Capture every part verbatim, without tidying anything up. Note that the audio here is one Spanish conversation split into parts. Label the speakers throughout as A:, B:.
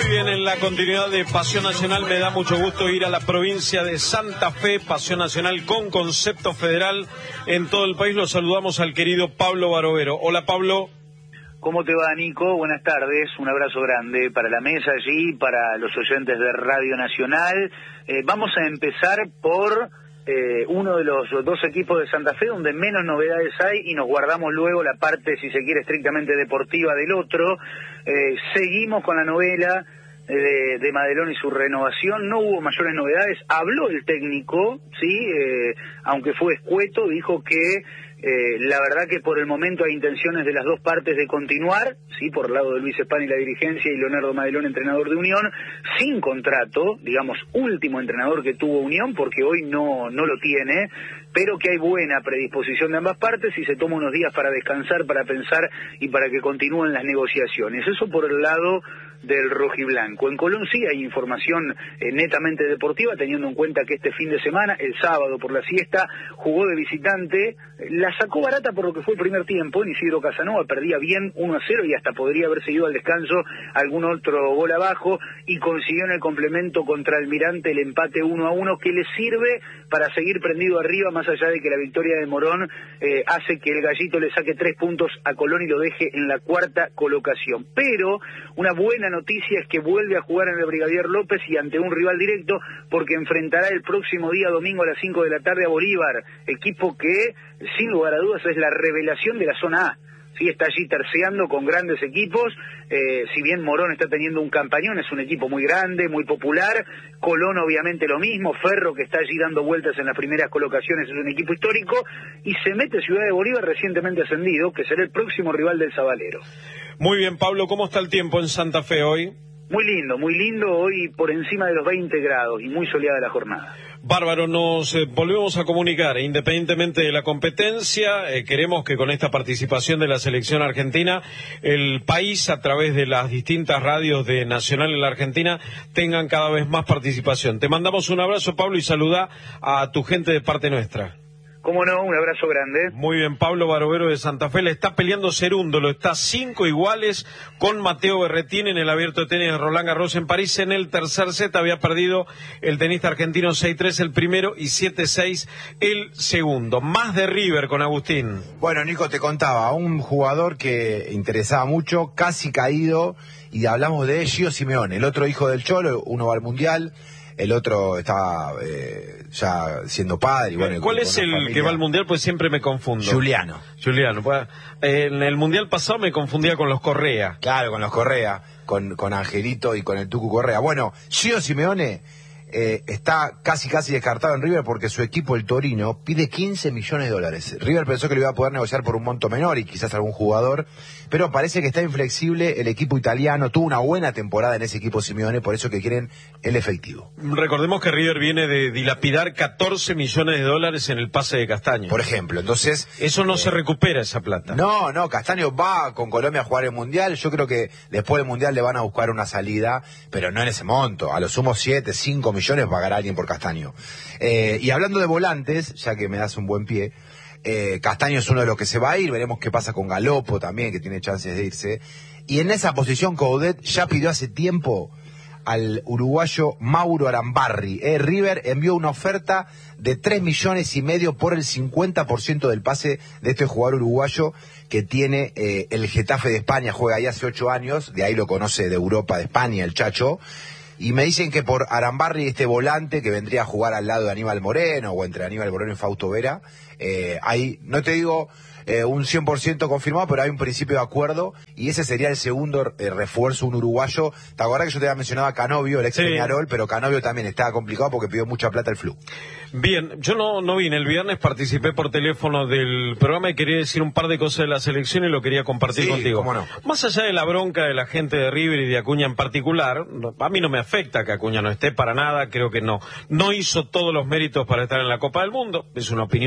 A: bien, en la continuidad de Pasión Nacional me da mucho gusto ir a la provincia de Santa Fe, Pasión Nacional con concepto federal en todo el país. Los saludamos al querido Pablo Barovero. Hola, Pablo.
B: ¿Cómo te va, Nico? Buenas tardes, un abrazo grande para la mesa allí, para los oyentes de Radio Nacional. Eh, vamos a empezar por eh, uno de los dos equipos de Santa Fe donde menos novedades hay y nos guardamos luego la parte, si se quiere, estrictamente deportiva del otro. Eh, seguimos con la novela de, de Madelón y su renovación. No hubo mayores novedades. Habló el técnico, sí, eh, aunque fue escueto, dijo que Eh, la verdad que por el momento hay intenciones de las dos partes de continuar, sí, por el lado de Luis Espán y la dirigencia y Leonardo Madelón, entrenador de Unión, sin contrato, digamos, último entrenador que tuvo Unión, porque hoy no, no lo tiene, pero que hay buena predisposición de ambas partes y se toma unos días para descansar, para pensar y para que continúen las negociaciones. Eso por el lado del rojiblanco. En Colón sí hay información eh, netamente deportiva, teniendo en cuenta que este fin de semana, el sábado por la siesta, jugó de visitante, la sacó barata por lo que fue el primer tiempo, en Isidro Casanova perdía bien uno a cero y hasta podría haber seguido al descanso algún otro gol abajo, y consiguió en el complemento contra Almirante el empate uno a uno que le sirve para seguir prendido arriba, más allá de que la victoria de Morón eh, hace que el Gallito le saque tres puntos a Colón y lo deje en la cuarta colocación. Pero una buena noticia es que vuelve a jugar en el Brigadier López y ante un rival directo, porque enfrentará el próximo día domingo a las cinco de la tarde a Bolívar, equipo que sin lugar a dudas es la revelación de la zona A. Sí, está allí terceando con grandes equipos, eh, si bien Morón está teniendo un campañón, es un equipo muy grande, muy popular, Colón obviamente lo mismo, Ferro que está allí dando vueltas en las primeras colocaciones es un equipo histórico, y se mete Ciudad de Bolívar recientemente ascendido, que será el próximo rival del Sabalero.
A: Muy bien, Pablo, ¿cómo está el tiempo en Santa Fe hoy?
B: Muy lindo, muy lindo, hoy por encima de los veinte grados y muy soleada la jornada.
A: Bárbaro, nos eh, volvemos a comunicar, independientemente de la competencia, eh, queremos que con esta participación de la selección argentina, el país a través de las distintas radios de Nacional en la Argentina tengan cada vez más participación. Te mandamos un abrazo, Pablo, y saluda a tu gente de parte nuestra.
B: Cómo no, un abrazo grande.
A: Muy bien, Pablo Barovero de Santa Fe, le está peleando Cerúndolo, está cinco iguales con Mateo Berretín en el abierto de tenis de Roland Garros en París. En el tercer set había perdido el tenista argentino seis tres el primero y siete seis el segundo. Más de River con Agustín.
C: Bueno, Nico, te contaba, un jugador que interesaba mucho, casi caído, y hablamos de Gio Simeone, el otro hijo del Cholo, uno va al Mundial, el otro estaba eh, ya siendo padre. Y bueno,
A: ¿cuál
C: con,
A: es
C: con
A: el
C: familia.
A: que va al Mundial? Pues siempre me confundo.
C: Juliano.
A: Juliano. Pues, eh, en el Mundial pasado me confundía con los Correa.
C: Claro, con los Correa, con, con Angelito y con el Tucu Correa. Bueno, Gio Simeone eh, está casi casi descartado en River porque su equipo, el Torino, pide quince millones de dólares. River pensó que lo iba a poder negociar por un monto menor y quizás algún jugador, pero parece que está inflexible el equipo italiano. Tuvo una buena temporada en ese equipo Simeone, por eso que quieren el efectivo.
A: Recordemos que River viene de dilapidar catorce millones de dólares en el pase de Castaño.
C: Por ejemplo, entonces...
A: Eso no
C: eh,
A: se recupera, esa plata.
C: No, no, Castaño va con Colombia a jugar el Mundial. Yo creo que después del Mundial le van a buscar una salida, pero no en ese monto. A lo sumo siete, cinco millones pagará alguien por Castaño. Eh, y hablando de volantes, ya que me das un buen pie, eh, Castaño es uno de los que se va a ir. Veremos qué pasa con Galopo también, que tiene chances de irse. Y en esa posición Coudet ya pidió hace tiempo al uruguayo Mauro Arambarri. Eh, River envió una oferta de tres millones y medio por el cincuenta por ciento del pase de este jugador uruguayo que tiene eh, el Getafe de España, juega ahí hace ocho años, de ahí lo conoce de Europa, de España, el Chacho. Y me dicen que por Arambarri, este volante que vendría a jugar al lado de Aníbal Moreno o entre Aníbal Moreno y Fausto Vera, eh, hay, no te digo eh, un cien por ciento confirmado, pero hay un principio de acuerdo y ese sería el segundo eh, refuerzo, un uruguayo. ¿Te acordás que yo te había mencionado a Canovio, el ex
A: Sí.
C: Peñarol? Pero Canovio también estaba complicado porque pidió mucha plata el Flu.
A: Bien, yo no, no vine el viernes, participé por teléfono del programa y quería decir un par de cosas de la selección y lo quería compartir
C: Sí,
A: contigo.
C: cómo no.
A: Más allá de la bronca de la gente de River y de Acuña en particular, no, a mí no me afecta que Acuña no esté para nada, creo que no. No hizo todos los méritos para estar en la Copa del Mundo, es una opinión más.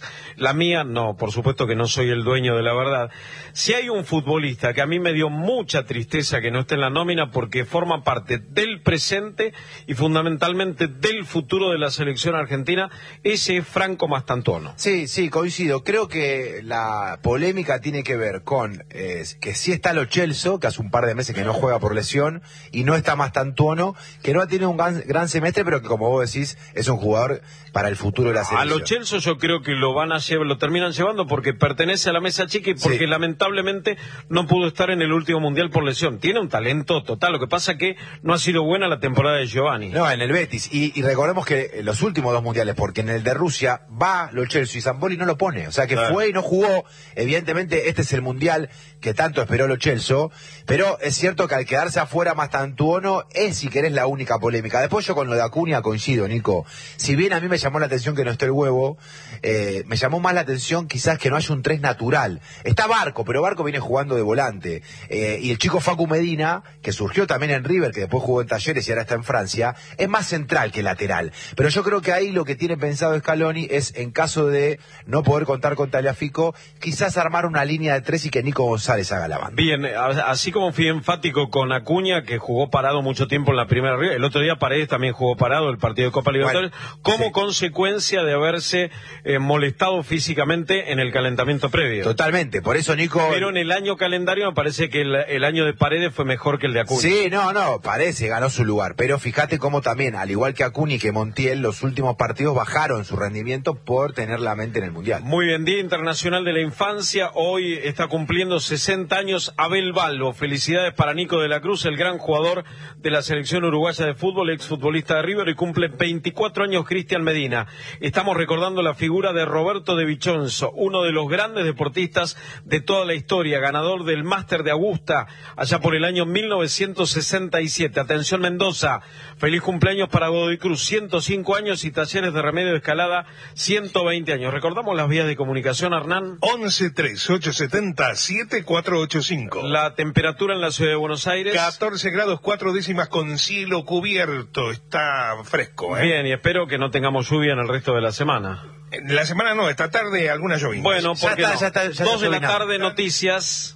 A: es la mía, no, por supuesto que no soy el dueño de la verdad. Si hay un futbolista que a mí me dio mucha tristeza que no esté en la nómina porque forma parte del presente y fundamentalmente del futuro de la selección argentina, ese es Franco Mastantuono.
C: Sí, sí, coincido. Creo que la polémica tiene que ver con eh, que sí está Lo Celso, que hace un par de meses que no juega por lesión, y no está Mastantuono, que no ha tenido un gran, gran semestre, pero que como vos decís, es un jugador para el futuro de la selección.
A: A Lo Celso yo creo que lo van a llevar, lo terminan llevando porque pertenece a la mesa chica y porque sí, lamentablemente no pudo estar en el último mundial por lesión. Tiene un talento total, lo que pasa que no ha sido buena la temporada de Giovanni.
C: No, en el Betis, y, y recordemos que en los últimos dos mundiales, porque en el de Rusia va Lo Celso y Sampaoli no lo pone, o sea que claro, fue y no jugó. Evidentemente este es el mundial que tanto esperó Lo Celso, pero es cierto que al quedarse afuera Mastantuono es, si querés, la única polémica. Después yo con lo de Acuña coincido, Nico. Si bien a mí me llamó la atención que no esté el Huevo, eh, me llamó más la atención quizás que no haya un tres natural. Está Barco, pero Barco viene jugando de volante. Eh, y el chico Facu Medina, que surgió también en River, que después jugó en Talleres y ahora está en Francia, es más central que lateral. Pero yo creo que ahí lo que tiene pensado Scaloni es, en caso de no poder contar con Tagliafico, quizás armar una línea de tres y que Nico González haga la banda.
A: Bien, así como fui enfático con Acuña, que jugó parado mucho tiempo en la primera River, el otro día Paredes también jugó parado el partido de Copa Libertadores, bueno, como sí, consecuencia de haberse eh, molestado físicamente en el calentamiento previo.
C: Totalmente, por eso Nico...
A: Pero en el año calendario me parece que el, el año de Paredes fue mejor que el de Acuña.
C: Sí, no, no, parece, ganó su lugar, pero fíjate cómo también, al igual que Acuña y que Montiel, los últimos partidos bajaron su rendimiento por tener la mente en el Mundial.
A: Muy bien, Día Internacional de la Infancia, hoy está cumpliendo sesenta años Abel Balbo. Felicidades para Nico de la Cruz, el gran jugador de la selección uruguaya de fútbol, exfutbolista de River, y cumple veinticuatro años Cristian Medina. Estamos recordando la figura de Roberto de Vichonzo, uno de los grandes deportistas de toda la historia, ganador del Máster de Augusta allá por el año mil novecientos sesenta y siete. Atención Mendoza, feliz cumpleaños para Godoy Cruz, ciento cinco años, y Talleres de Remedio de Escalada, ciento veinte años. ¿Recordamos las vías de comunicación, Hernán?
D: once tres ocho setenta siete cuatro ocho cinco.
A: La temperatura en la ciudad de Buenos Aires.
D: catorce grados cuatro décimas con cielo cubierto. Está fresco, ¿eh?
A: Bien, y espero que no tengamos lluvia en el resto de la semana.
D: La semana no, esta tarde alguna lluvia.
A: Bueno, porque
C: ya
A: no.
C: está, ya está, ya
A: Dos de la
C: llovinando.
A: tarde, noticias.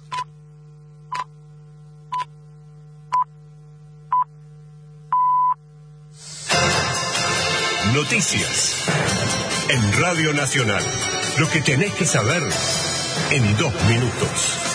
E: Noticias en Radio Nacional. Lo que tenés que saber en dos minutos.